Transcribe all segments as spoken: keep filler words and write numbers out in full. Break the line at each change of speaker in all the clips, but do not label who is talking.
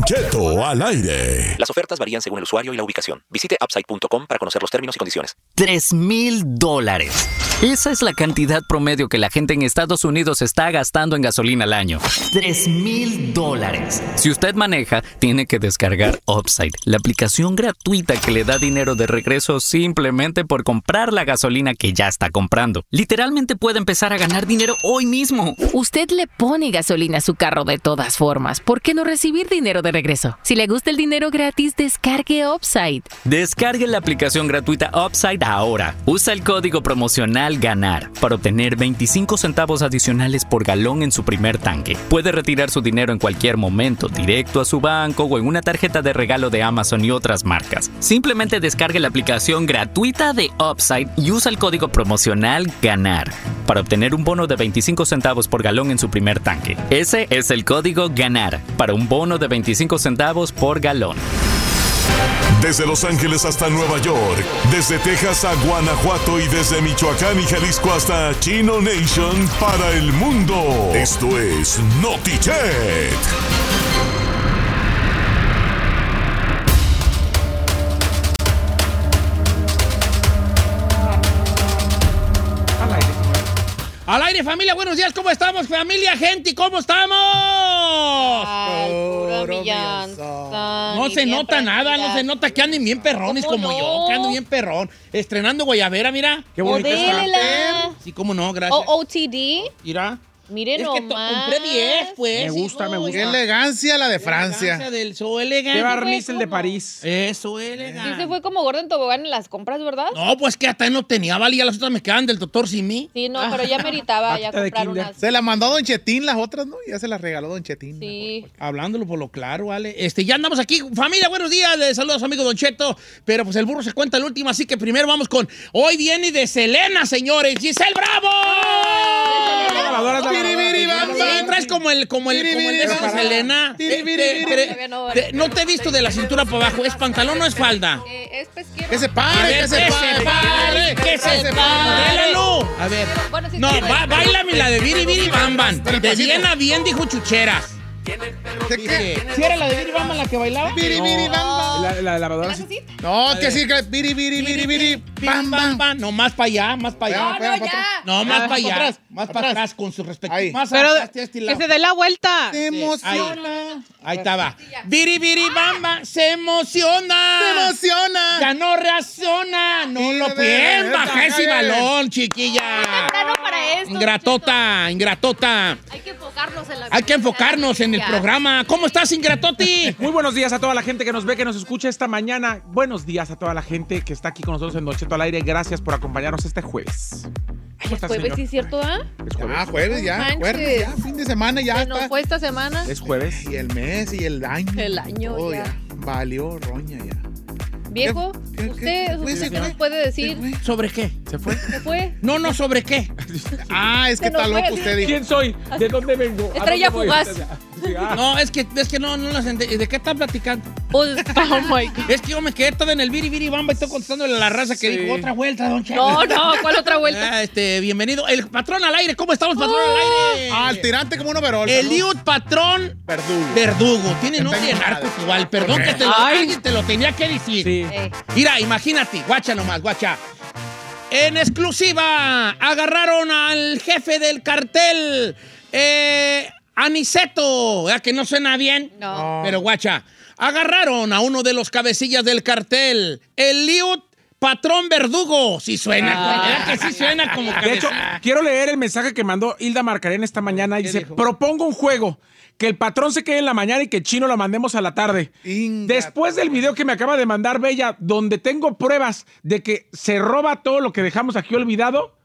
Cheto al aire.
Las ofertas varían según el usuario y la ubicación. Visite upside punto com para conocer los términos y condiciones.
Tres mil dólares. Esa es la cantidad promedio que la gente en Estados Unidos está gastando en gasolina al año. Tres mil dólares. Si usted maneja, tiene que descargar Upside, la aplicación gratuita que le da dinero de regreso simplemente por comprar la gasolina que ya está comprando. Literalmente puede empezar a ganar dinero hoy mismo.
Usted le pone gasolina a su carro de todas formas. ¿Por qué no recibir dinero de regreso? Si le gusta el dinero gratis, descargue Upside.
Descargue la aplicación gratuita Upside ahora. Usa el código promocional GANAR para obtener veinticinco centavos adicionales por galón en su primer tanque. Puede retirar su dinero en cualquier momento, directo a su banco o en una tarjeta de regalo de Amazon y otras marcas. Simplemente descargue la aplicación gratuita de Upside y usa el código promocional GANAR para obtener un bono de veinticinco centavos por galón en su primer tanque. Ese es el código GANAR para un bono de veinticinco centavos por galón.
Desde Los Ángeles hasta Nueva York, desde Texas a Guanajuato y desde Michoacán y Jalisco hasta Chino Nation para el mundo. Esto es NotiChet.
Al aire, familia, buenos días, ¿cómo estamos, familia, gente? ¿Cómo estamos?
Ay, puro millanza,
No
ni
se
bien
nota nada,
prendida.
no se nota que anden bien perrones
¿Cómo
como
no?
yo, que ando bien perrón. Estrenando guayabera, mira. Qué bonita está.
Modélela.
Sí, cómo no, gracias.
O O T D.
Mira.
Miren
Es que to-
nomás.
compré diez, pues.
Me gusta,
hijo,
me gusta.
ya.
Qué elegancia la de
Qué
Francia.
elegancia del so elegante.
Qué barniz el de París.
Eso,
Sí
elegante.
se fue como gordo en tobogán en las compras, ¿verdad?
No, pues que hasta no tenía, valía, las otras me quedan del doctor Simi.
Sí, no, pero ya meritaba ya
Pata de
comprar
kinder.
unas.
Se la mandó Don Chetín las otras, ¿no? Ya se las regaló Don Chetín.
Sí.
Hablándolo por lo claro, ¿vale? Este, ya andamos aquí. Familia, buenos días. Les saludos a su amigo Don Cheto. Pero pues el burro se cuenta el último, así que primero vamos con... Hoy viene de Selena, señores. ¡Giselle Bravo!
Lavadoras, lavadoras.
Biri, biri, bam, bam. Sí, traes como el, como el, como el de esa Selena.
Biri,
Eh,
biri,
te-
biri.
te-
Todavía no,
te- No te he visto de la cintura para abajo. ¿Es pantalón o es falda?
Eh, es pesquero.
Que se
A
pare,
ver,
que se pare.
que se pare. Modélalo. A ver.
Bueno, sí,
No,
sí.
ba- bailame la de Biri Biri Bam Bam. De
Despacito.
bien a bien, dijo Chucheras.
¿De qué?
¿Sí era la de Biri Bam Bam la que bailaba?
Biri, biri, bam, bam.
La, la lavadora.
¿Haces así?
No, que sí, que biri, biri, biri, biri. Bam, bam.
bam. No, más para allá, más para allá.
Pega, pega,
no,
pa'
ya.
atrás.
No, más
Ah,
para allá.
atrás,
Más
pa'
para
atrás.
atrás con su respectivo.
Ahí.
Más
Pero
atrás, este, este lado.
que se dé la vuelta.
Se emociona.
Ahí estaba. Biri Biri Bam Bam se emociona.
Se emociona.
Ya no reacciona. No lo pueden bajar ese balón, chiquilla.
Temprano para esto.
Ingratota, ingratota.
Cheto. Hay que enfocarnos en la
Hay que enfocarnos en el
Ya.
programa. ¿Cómo estás, ingratoti?
Muy buenos días a toda la gente que nos ve, que nos escucha esta mañana. Buenos días a toda la gente que está aquí con nosotros en Don Cheto al aire. Gracias por acompañarnos este jueves.
Ay, es jueves, sí es cierto, ¿ah?
Es jueves.
Ya, jueves, ya.
Manches.
Jueves, ya. Fin de semana, ya
Se nos
está.
fue esta semana.
Es jueves.
Y el mes y el año.
El año,
Todo
ya.
Valió roña ya.
Viejo,
¿Qué- qué-
usted,
qué fue
usted
ese,
qué nos
güey?
puede decir.
¿Qué fue?
¿Sobre qué?
¿Se fue?
¿Se fue?
No, no, ¿sobre qué?
Ah, es que
Se nos
está
fue.
loco usted, dijo.
¿Quién soy? ¿De dónde vengo? ¿A
Estrella
dónde voy?
fugaz.
Sí, ah.
No, es que, es que no, no las entendí. ¿De qué están platicando?
Pues, oh my God.
Es que yo me quedé todo en el Biri Biri Bamba y estoy contestándole a la raza que
Sí.
dijo otra vuelta, don Cheto.
No, no, ¿cuál otra vuelta?
Ah, este, bienvenido. El patrón al aire. ¿Cómo estamos, patrón al aire?
Ah, el tirante como un overol.
Eliud Patrón
Verdugo.
Verdugo. Tiene nombre de
tengo
narco
madre.
igual. Perdón que te lo,
Ay.
alguien te lo tenía que decir.
Sí.
Eh,
Mira, imagínate, guacha nomás, guacha. En exclusiva, agarraron al jefe del cartel, eh, Aniceto. ¿Verdad que no suena bien?
no.
Pero guacha, agarraron a uno de los cabecillas del cartel, Eliud Patrón Verdugo. Sí suena,
Ah.
¿verdad que sí suena como
De hecho,
cabecilla?
quiero leer el mensaje que mandó Hilda Marcarena esta mañana. Y
¿Qué
dice,
dijo?
propongo un juego. Que el patrón se quede en la mañana y que Chino lo mandemos a la tarde.
Inga.
Después del video que me acaba de mandar Bella, donde tengo pruebas de que se roba todo lo que dejamos aquí olvidado,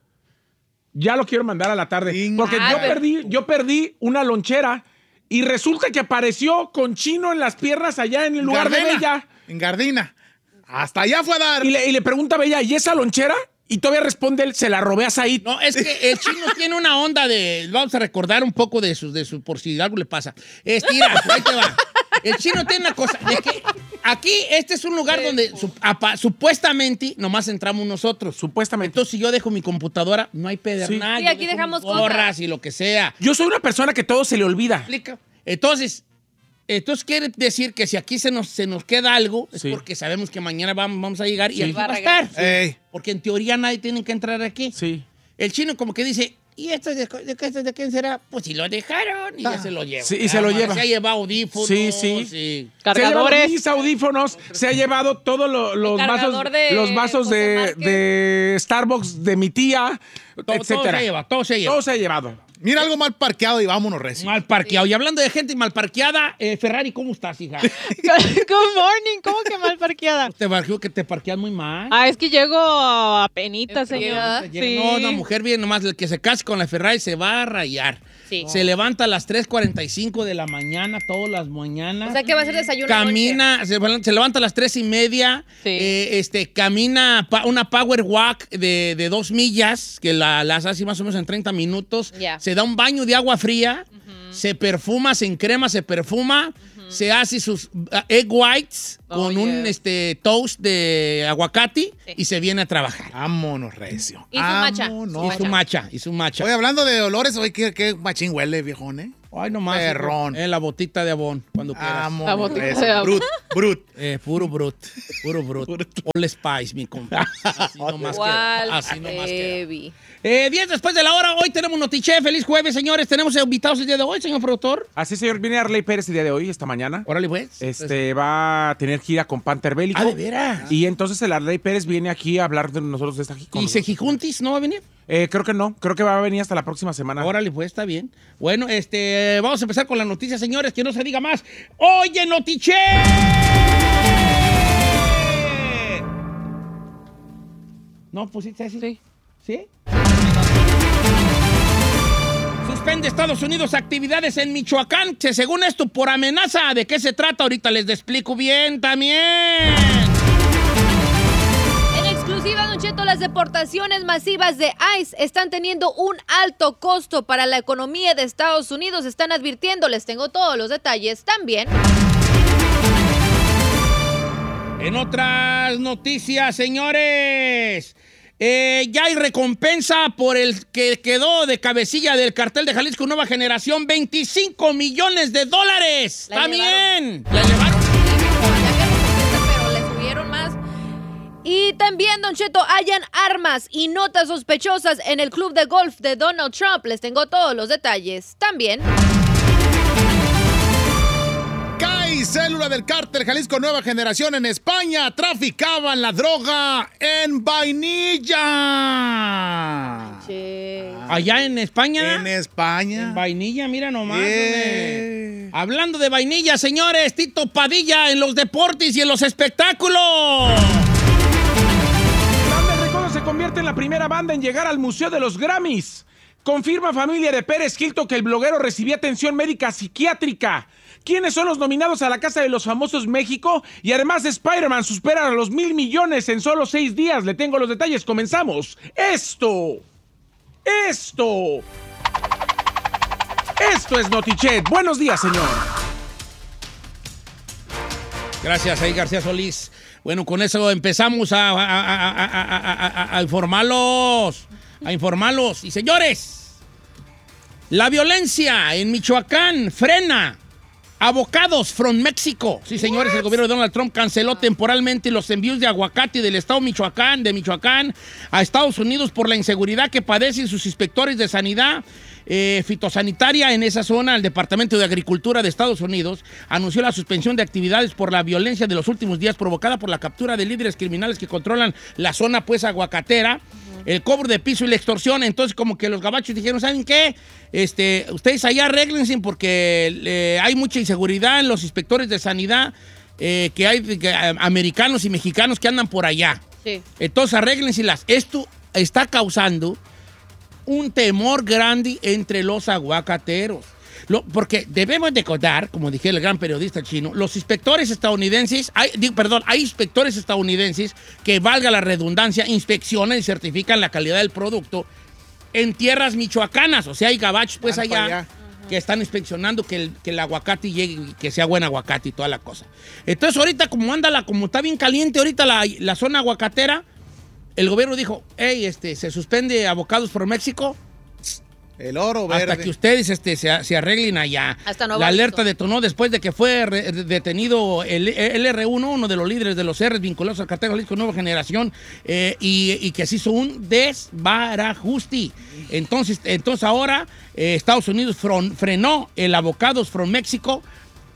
ya lo quiero mandar a la tarde.
Inga.
Porque
Ah,
yo
pero-
perdí, yo perdí una lonchera y resulta que apareció con Chino en las piernas allá en el lugar de
Gardena.
Bella.
En Gardina. Hasta allá fue a dar.
Y le, y le pregunta a Bella, ¿y esa lonchera? Y todavía responde él, se la robé a Said.
No, es que el chino tiene una onda de... Vamos a recordar un poco de su, de su por si algo le pasa. Este, mira, ahí te va. El chino tiene una cosa, de que aquí este es un lugar donde su- apa- supuestamente nomás entramos nosotros.
Supuestamente.
Entonces, si yo dejo mi computadora, no hay pedernal.
Sí,
yo
aquí
dejo
dejamos
mis gorras
cosas.
y lo que sea.
Yo soy una persona que todo se le olvida.
¿Explica? Entonces, Entonces quiere decir que si aquí se nos, se nos queda algo, es
Sí.
porque sabemos que mañana vamos, vamos a llegar y
Sí.
aquí va a
Va a
estar.
Ey.
Porque en teoría nadie tiene que entrar aquí.
Sí.
El chino como que dice, ¿y esto de, de, de, de quién será? Pues si lo dejaron y ya se lo lleva.
Sí, y se lo
Ah,
lleva.
Se ha llevado audífonos.
Sí, sí.
y-
Se ha llevado
Cargadores.
mis audífonos, se ha llevado todos lo- los vasos,
cargador de
los vasos
José
de,
Márquez.
de Starbucks de mi tía,
Todo, todo
etcétera.
se lleva, todo se lleva.
Todo se ha llevado.
Mira algo mal parqueado y vámonos, recio.
Mal parqueado. Y hablando de gente mal parqueada, eh, Ferrari, ¿cómo estás, hija?
Good morning. ¿Cómo que mal parqueada?
Te parqueo que te parqueas muy mal.
Ah, es que llego a penita, señor.
Llega- No, una mujer bien nomás, el que se case con la Ferrari se va a rayar.
Sí.
Se levanta a las tres cuarenta y cinco de la mañana, todas las mañanas.
O sea, que va a ser desayuno.
Camina, se, se levanta a las tres y media,
Sí.
eh, este, camina pa- una power walk de, de dos millas, que la, las hace más o menos en treinta minutos.
Ya.
Se da un baño de agua fría, se perfuma, se encrema, se perfuma, se hace sus uh, egg whites
Oh,
con un
yeah.
este, toast de aguacate
Sí.
y se viene a trabajar.
Vámonos, recio.
Y su macha.
Vámonos.
Y su macha, y su macha.
Oye, hablando de olores, oye, qué, qué machín huele, viejón, ¿eh?
Ay, nomás.
Perrón.
Eh, la botita de abón, cuando quieras.
Vámonos,
La botita
recio.
de agua.
Brut, brut.
Eh, puro brut, puro brut. All Spice, mi compa. Así nomás queda. Así nomás queda.
Heavy.
Eh, diez después de la hora, hoy tenemos Notiche. Feliz jueves, señores. Tenemos invitados el día de hoy, señor productor.
Así, señor, viene Arley Pérez el día de hoy, esta mañana.
Órale, pues.
Este va a tener gira con Panther Bélico.
Ah, ¿de veras?
Y entonces el Arley Pérez viene aquí a hablar de nosotros de esta gira.
¿Y Sejijuntis no va a venir?
Eh, creo que no, creo que va a venir hasta la próxima semana.
Órale, pues, está bien. Bueno, este, vamos a empezar con las noticias, señores, que no se diga más. ¡Oye, Notiche! ¿No pusiste así?
Sí.
¿Sí? Suspende Estados Unidos actividades en Michoacán, que según esto, por amenaza. ¿De qué se trata? Ahorita les explico bien también.
En exclusiva, Don Cheto, las deportaciones masivas de ICE están teniendo un alto costo para la economía de Estados Unidos. Están advirtiendo, les tengo todos los detalles también.
En otras noticias, señores, eh, ya hay recompensa por el que quedó de cabecilla del cartel de Jalisco Nueva Generación, veinticinco millones de dólares.
La
También. ¿La llevaron?
Pero le subieron más. Y también, Don Cheto, hayan armas y notas sospechosas en el club de golf de Donald Trump. Les tengo todos los detalles también.
Cae célula del cártel Jalisco Nueva Generación en España. Traficaban la droga en vainilla.
Che.
Allá en España.
En España.
En vainilla, mira nomás.
Eh.
hombre. Hablando de vainilla, señores, Tito Padilla en los deportes y en los espectáculos.
Banda El Recodo se convierte en la primera banda en llegar al Museo de los Grammys. Confirma familia de Pérez Hilton que el bloguero recibía atención médica psiquiátrica. ¿Quiénes son los nominados a la Casa de los Famosos México? Y además Spider-Man supera los mil millones en solo seis días. Le tengo los detalles. Comenzamos. Esto. Esto. Esto es Notichet. Buenos días, señor.
Gracias, ahí García Solís. Bueno, con eso empezamos a, a, a, a, a, a, a informarlos. A informarlos. Y señores, la violencia en Michoacán frena. Avocados from México. Sí, señores, el gobierno de Donald Trump canceló temporalmente los envíos de aguacate del estado Michoacán, de Michoacán a Estados Unidos por la inseguridad que padecen sus inspectores de sanidad eh, fitosanitaria en esa zona. El Departamento de Agricultura de Estados Unidos anunció la suspensión de actividades por la violencia de los últimos días provocada por la captura de líderes criminales que controlan la zona pues aguacatera. El cobro de piso y la extorsión. Entonces, como que los gabachos dijeron, ¿saben qué? Este, ustedes allá arréglense porque eh, hay mucha inseguridad en los inspectores de sanidad eh, que hay que, eh, americanos y mexicanos que andan por allá.
Sí.
Entonces, arréglenselas. Esto está causando un temor grande entre los aguacateros. Lo, porque debemos de contar, como dije el gran periodista chino, los inspectores estadounidenses, hay, digo, perdón, hay inspectores estadounidenses que, valga la redundancia, inspeccionan y certifican la calidad del producto en tierras michoacanas. O sea, hay gabachos pues
Van para
allá,
allá.
que están inspeccionando que el, que el aguacate llegue, que sea buen aguacate y toda la cosa. Entonces ahorita como anda la, como está bien caliente ahorita la, la zona aguacatera, el gobierno dijo, hey, este, se suspende Avocados por México.
El oro verde.
Hasta que ustedes este, se, se arreglen allá.
Hasta nuevo
La
aviso.
alerta detonó después de que fue re- detenido el, el R uno, uno de los líderes de los R vinculados al cartel Jalisco Nueva Generación, eh, y, y que se hizo un desbarajuste. Entonces, entonces ahora eh, Estados Unidos fron- frenó el Avocados from México,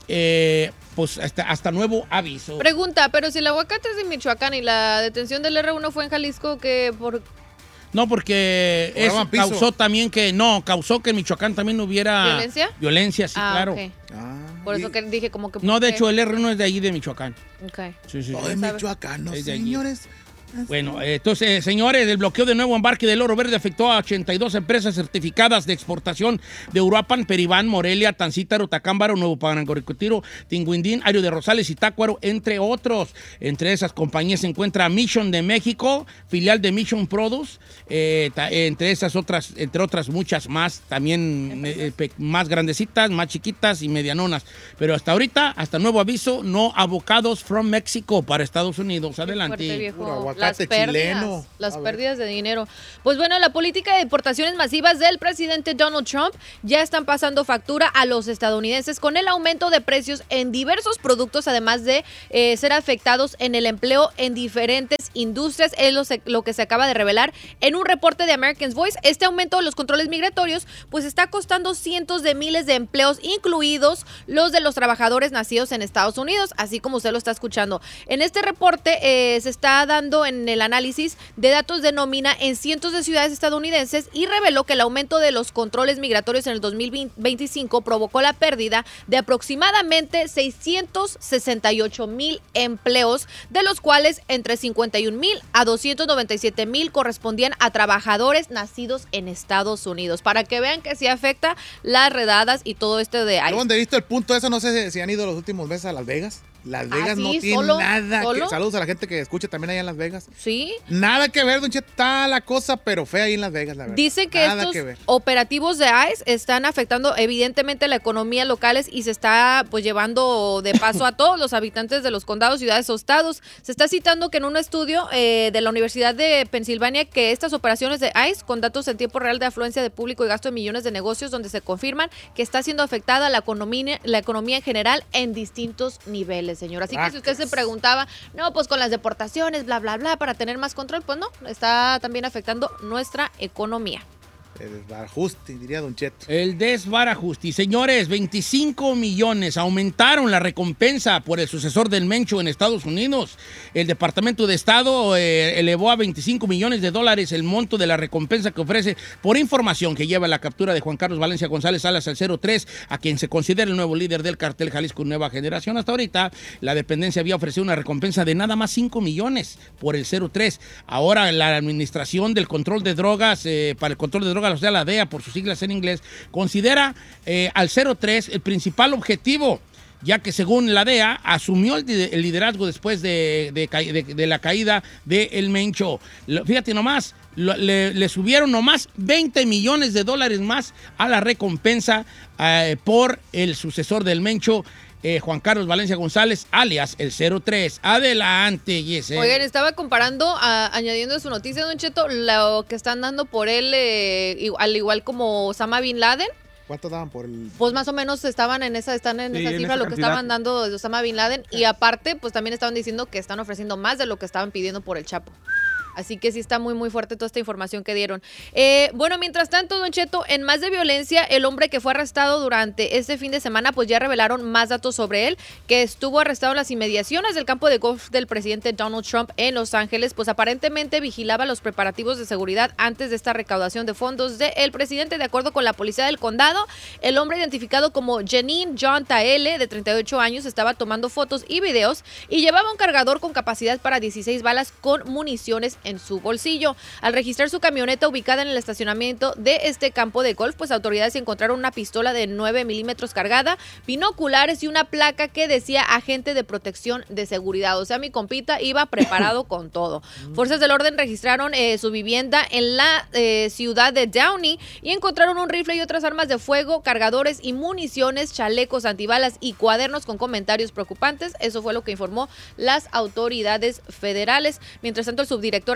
eh, pues hasta, hasta nuevo aviso.
Pregunta, pero si el aguacate es de Michoacán y la detención del R uno fue en Jalisco, ¿qué? Por...
No, porque eso
Cobraban piso.
causó también que, no, causó que en Michoacán también hubiera...
¿Violencia?
Violencia, sí,
ah,
claro.
ok.
Ah,
Por
y-
eso que dije como que...
No,
¿por
de
qué?
hecho, el R uno es de allí, de Michoacán.
Ok.
Sí, sí.
Todo de Michoacán, no,
Es de allí.
señores.
Bueno, eh, entonces, eh, señores, el bloqueo de nuevo embarque del oro verde afectó a ochenta y dos empresas certificadas de exportación de Uruapan, Peribán, Morelia, Tancítaro, Tacámbaro, Nuevo Parangaricutiro, Tinguindín, Ario de Rosales y Tácuaro, entre otros. Entre esas compañías se encuentra Mission de México, filial de Mission Produce, eh, ta- eh, entre esas otras, entre otras muchas más, también eh, pe- más grandecitas, más chiquitas y medianonas. Pero hasta ahorita, hasta nuevo aviso, no avocados from México para Estados Unidos. Adelante.
Fuerte, viejo.
Puro aguacate
Las pérdidas,
chileno.
las
A ver.
pérdidas de dinero. Pues bueno, la política de deportaciones masivas del presidente Donald Trump ya están pasando factura a los estadounidenses con el aumento de precios en diversos productos, además de eh, ser afectados en el empleo en diferentes industrias. Es lo, se- lo que se acaba de revelar en un reporte de American Voice. Este aumento de los controles migratorios pues está costando cientos de miles de empleos, incluidos los de los trabajadores nacidos en Estados Unidos, así como usted lo está escuchando. En este reporte eh, se está dando en el análisis de datos de nómina en cientos de ciudades estadounidenses y reveló que el aumento de los controles migratorios en el dos mil veinticinco provocó la pérdida de aproximadamente seiscientos sesenta y ocho mil empleos, de los cuales entre cincuenta y un mil a doscientos noventa y siete mil correspondían a trabajadores nacidos en Estados Unidos. Para que vean que sí afecta las redadas y todo esto de ahí.
Yo donde he visto el punto eso, no sé si, si han ido los últimos meses a Las Vegas. Las Vegas
¿Ah, sí?
no tiene
¿Solo?
nada
¿Solo?
que... Saludos a la gente que escucha también allá en Las Vegas.
Sí.
Nada que ver, Don Cheto, está la cosa, pero fea ahí en Las Vegas, la verdad.
Dice que
Nada
estos
que ver.
operativos de ICE están afectando evidentemente la economía locales y se está pues llevando de paso a todos los habitantes de los condados, ciudades o estados. Se está citando que en un estudio eh, de la Universidad de Pensilvania que estas operaciones de ICE con datos en tiempo real de afluencia de público y gasto de millones de negocios donde se confirman que está siendo afectada la economía, la economía en general en distintos niveles, señor. Así que si usted se preguntaba, no, pues con las deportaciones, bla, bla, bla, para tener más control, pues no, está también afectando nuestra economía.
El desbarajuste, diría Don Cheto.
El desbarajuste. Señores, veinticinco millones aumentaron la recompensa por el sucesor del Mencho en Estados Unidos. El Departamento de Estado eh, elevó a veinticinco millones de dólares el monto de la recompensa que ofrece por información que lleva la captura de Juan Carlos Valencia González Salas al cero tres, a quien se considera el nuevo líder del cartel Jalisco Nueva Generación. Hasta ahorita, la dependencia había ofrecido una recompensa de nada más cinco millones por el cero tres. Ahora, la Administración del Control de Drogas, eh, para el control de drogas, o sea, la D E A, por sus siglas en inglés, considera eh, al cero tres el principal objetivo, ya que según la D E A asumió el, el liderazgo después de, de, de, de la caída de El Mencho. Lo, fíjate nomás, lo, le, le subieron nomás veinte millones de dólares más a la recompensa eh, por el sucesor del Mencho, Eh, Juan Carlos Valencia González, alias el cero tres. Adelante, Yesel.
Oigan, estaba comparando, a, añadiendo a su noticia, Don Cheto, lo que están dando por él, eh, igual, al igual como Osama Bin Laden.
¿Cuánto daban por el...?
Pues más o menos estaban en esa, están en
Sí,
esa
en
cifra,
esa
lo que
cantidad.
estaban dando de Osama Bin Laden. Y aparte, pues también estaban diciendo que están ofreciendo más de lo que estaban pidiendo por el Chapo. Así que sí está muy, muy fuerte toda esta información que dieron. Eh, bueno, mientras tanto, Don Cheto, en más de violencia, el hombre que fue arrestado durante este fin de semana, pues ya revelaron más datos sobre él, que estuvo arrestado en las inmediaciones del campo de golf del presidente Donald Trump en Los Ángeles, pues aparentemente vigilaba los preparativos de seguridad antes de esta recaudación de fondos del presidente. De acuerdo con la policía del condado, el hombre identificado como Janine John Taele, de treinta y ocho años, estaba tomando fotos y videos y llevaba un cargador con capacidad para dieciséis balas con municiones en su bolsillo. Al registrar su camioneta ubicada en el estacionamiento de este campo de golf, pues autoridades encontraron una pistola de nueve milímetros cargada, binoculares y una placa que decía agente de protección de seguridad. O sea, mi compita iba preparado con todo. Fuerzas del orden registraron eh, su vivienda en la eh, ciudad de Downey y encontraron un rifle y otras armas de fuego, cargadores y municiones, chalecos antibalas y cuadernos con comentarios preocupantes. Eso fue lo que informó las autoridades federales. Mientras tanto, el subdirector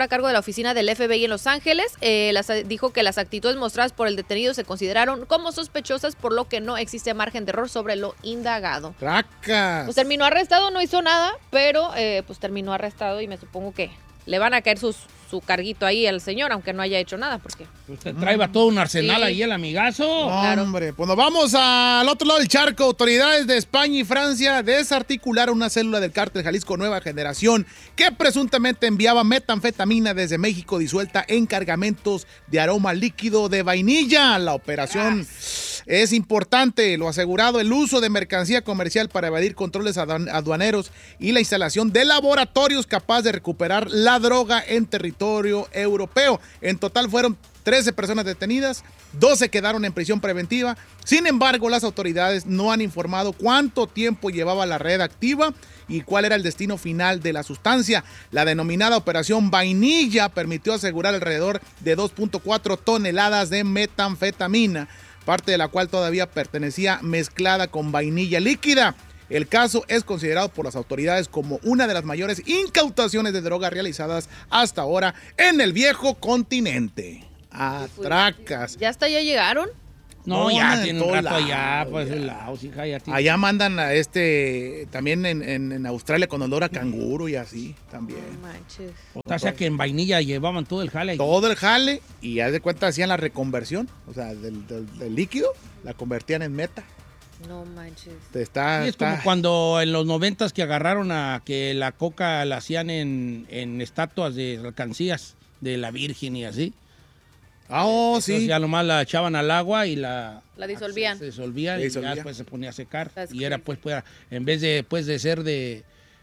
investigador a cargo de la oficina del F B I en Los Ángeles. Eh, las, dijo que las actitudes mostradas por el detenido se consideraron como sospechosas, por lo que no existe margen de error sobre lo indagado.
¡Tracas!
Pues terminó arrestado, no hizo nada, pero eh, pues terminó arrestado y me supongo que le van a caer sus, su carguito ahí al señor, aunque no haya hecho nada, porque...
Usted trae mm. todo un arsenal sí. ahí, el amigazo.
Claro. Hombre, pues nos vamos al otro lado del charco. Autoridades de España y Francia desarticularon una célula del cártel Jalisco Nueva Generación que presuntamente enviaba metanfetamina desde México disuelta en cargamentos de aroma líquido de vainilla. La operación ah. es importante, lo asegurado, el uso de mercancía comercial para evadir controles aduaneros y la instalación de laboratorios capaz de recuperar la droga en territorio europeo. En total fueron trece personas detenidas, doce quedaron en prisión preventiva. Sin embargo, las autoridades no han informado cuánto tiempo llevaba la red activa y cuál era el destino final de la sustancia. La denominada Operación Vainilla permitió asegurar alrededor de dos punto cuatro toneladas de metanfetamina, parte de la cual todavía pertenecía mezclada con vainilla líquida. El caso es considerado por las autoridades como una de las mayores incautaciones de droga realizadas hasta ahora en el viejo continente. Atracas.
¿Ya hasta allá llegaron?
No, no ya tiene un rato allá, pues el Laos, hija, ya tiene...
Allá mandan a este, también en, en, en Australia con olor a canguro y así, también.
No manches.
O sea, que en vainilla llevaban todo el jale.
Todo el jale, y ya de cuenta hacían la reconversión, o sea, del, del, del líquido, la convertían en meta.
No manches.
Está,
sí, es
está...
como cuando en los noventas que agarraron a que la coca la hacían en, en estatuas de alcancías de la Virgen y así.
Ah, oh,
Entonces
sí.
ya nomás la echaban al agua y la...
La disolvían.
Se disolvían
Se
y
disolvía.
ya después se ponía a secar.
That's
y era
crazy.
pues, pues, en vez de, pues, de ser de,